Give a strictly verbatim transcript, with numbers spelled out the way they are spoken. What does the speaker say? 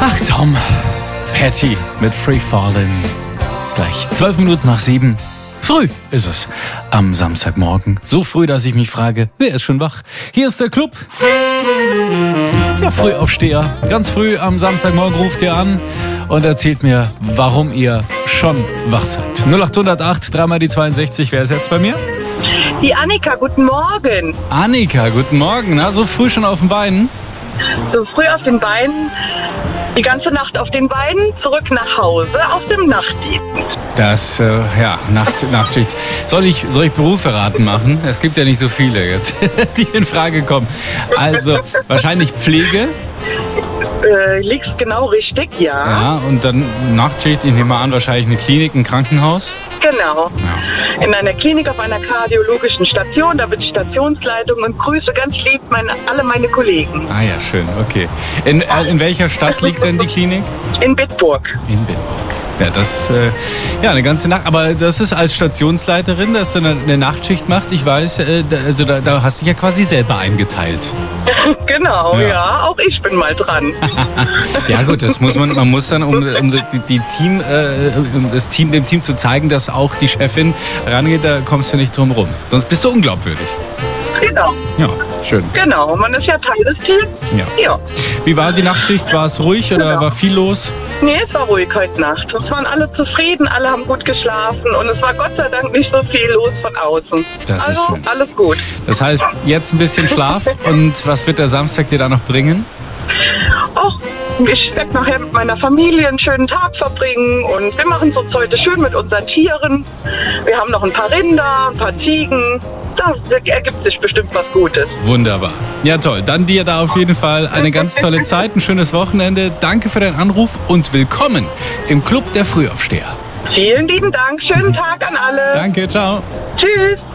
Ach Tom, Patty mit Free Fallin'. Gleich zwölf Minuten nach sieben. Früh ist es am Samstagmorgen. So früh, dass ich mich frage, wer ist schon wach? Hier ist der Club. Der Frühaufsteher. Ganz früh am Samstagmorgen ruft ihr an und erzählt mir, warum ihr schon wach seid. null acht null null acht, dreimal die zweiundsechzig. Wer ist jetzt bei mir? Die Annika, guten Morgen. Annika, guten Morgen. Na, so früh schon auf den Beinen? So früh auf den Beinen, die ganze Nacht auf den Beinen, zurück nach Hause auf dem Nachtdienst. Das, äh, ja, Nacht, Nachtschicht. Soll ich, soll ich Berufsverraten machen? Es gibt ja nicht so viele jetzt, die in Frage kommen. Also, wahrscheinlich Pflege. Äh, liegst genau richtig, ja. Ja, und dann Nachtschicht, ich nehme mal an, wahrscheinlich eine Klinik, ein Krankenhaus. Genau. Ja. In einer Klinik auf einer kardiologischen Station, da bin ich Stationsleitung und grüße ganz lieb meine, alle meine Kollegen. Ah ja, schön, okay. In, äh, in welcher Stadt liegt denn die Klinik? In Bitburg. In Bitburg. Ja, das, äh, ja, eine ganze Nacht. Aber das ist als Stationsleiterin, dass du eine, eine Nachtschicht macht. Ich weiß, äh, da, also da, da hast du dich ja quasi selber eingeteilt. Genau, Ja. ja. Auch ich bin mal dran. Ja gut, das muss man, man muss dann, um, um die, die Team, äh, um das Team, dem Team zu zeigen, dass auch die Chefin rangeht, da kommst du nicht drum rum. Sonst bist du unglaubwürdig. Genau, Ja, schön. genau. Man ist ja Teil des Teams. Ja. Ja. Wie war die Nachtschicht? War es ruhig oder Genau. war viel los? Nee, es war ruhig heute Nacht. Es waren alle zufrieden, alle haben gut geschlafen und es war Gott sei Dank nicht so viel los von außen. Das ist also, schön. alles gut. Das heißt, jetzt ein bisschen Schlaf und was wird der Samstag dir da noch bringen? Och, ich werde nachher mit meiner Familie einen schönen Tag verbringen und wir machen es uns heute schön mit unseren Tieren. Wir haben noch ein paar Rinder, ein paar Ziegen. Da ergibt sich bestimmt was Gutes. Wunderbar. Ja, toll. Dann dir da auf jeden Fall eine ganz tolle Zeit, ein schönes Wochenende. Danke für deinen Anruf und willkommen im Club der Frühaufsteher. Vielen lieben Dank. Schönen Tag an alle. Danke, ciao. Tschüss.